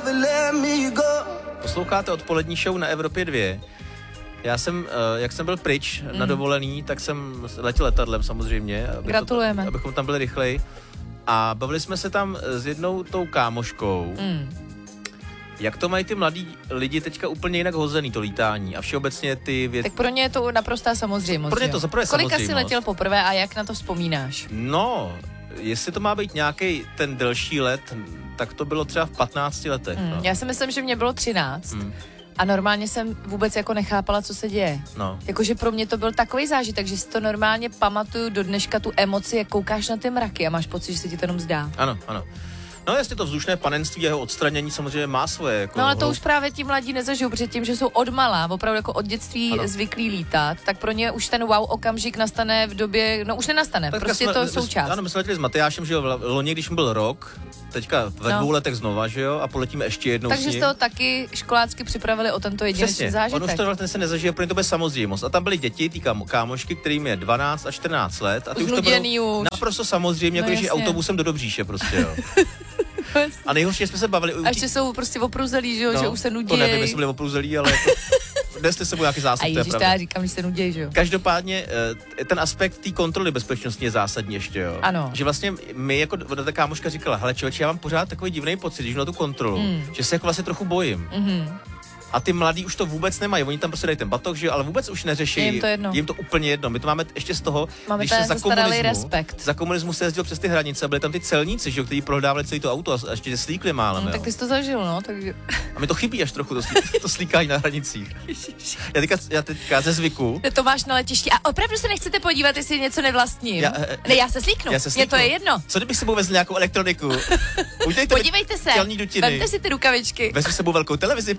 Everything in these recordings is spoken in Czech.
Posloucháte odpolední show na Evropě 2. Já jsem, jak jsem byl pryč na dovolený, tak jsem letěl letadlem samozřejmě. Gratulujeme. Abychom tam byli rychleji. A bavili jsme se tam s jednou tou kámoškou. Jak to mají ty mladí lidi teďka úplně jinak hozený, to lítání a všeobecně ty věci. Tak pro ně je to naprostá samozřejmost. Pro ně to zaprvé Kolika samozřejmost. jsi letěl poprvé a jak na to vzpomínáš? No, jestli to má být nějaký ten delší let, tak to bylo třeba v 15 letech. No. Já si myslím, že mě bylo 13. A normálně jsem vůbec jako nechápala, co se děje. No. Jakože pro mě to byl takový zážitek, že si to normálně pamatuju do dneška, tu emoci, jak koukáš na ty mraky a máš pocit, že se ti to jenom zdá. Ano. No jasně, to vzdušné panenství a jeho odstranění samozřejmě má svoje. Jako No ale to už právě ti mladí nezažijou, protože tím, že jsou odmala, opravdu jako od dětství zvyklí lítat, tak pro ně už ten wow okamžik nastane v době, no už nenastane, tak prostě to je součást. Ano, my jsme letěli s Matyášem, že jo, loni, když mu byl rok, teďka ve 2 letech znova, že jo, a poletíme ještě jednou takže s ním. jste ho taky školácky připravili o tento jedinečný zážitek. On už to vlastně se nezažije, pro ně to bude samozřejmost. A tam byly děti, ty kámošky, kterým je 12 a 14 let a ty už to budou naprosto samozřejmě, jako když je autobusem do Dobříše prostě, jo. A nejhorší, jsme se bavili. A ještě jsou prostě opruzelí, že jo, že už se nudí. To nevím, jestli byli opruzelí, ale jako, nesli sebou nějaký zástup, to je pravda. A já říkám, že se nudí, že jo. Každopádně ten aspekt té kontroly bezpečnostní je zásadní ještě, jo. Ano. Že vlastně my, jako ta kámoška říkala, hele člověče, já mám pořád takový divný pocit, když na tu kontrolu, že se jako vlastně trochu bojím. A ty mladí už to vůbec nemají, oni tam prostě dají ten batoh, že ale vůbec už neřeší. Jim to úplně jedno. My to máme ještě z toho, když se za komunismu se jezdil přes ty hranice, byli tam ty celníci, že kteří prodávali celé to auto a ještě slíkli málem. Tak ty jsi to zažil, no, takže. A mi to chybí až trochu, to slíkání na hranicích. Já teďka ze zvyku. To máš na letišti a opravdu se nechcete podívat, jestli něco nevlastním. Já se slíknu. Mně to je jedno. Co kdybych s sebou vezl nějakou elektroniku? Podívejte se. Vemte si ty rukavičky. Vezmi s sebou velkou televizi.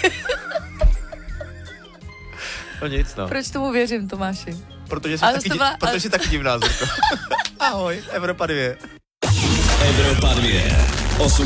No nic, no. Proč tomu věřím, Tomáši? Protože jsi taky divná, Zrko. Ahoj, Evropa 2. Evropa 2.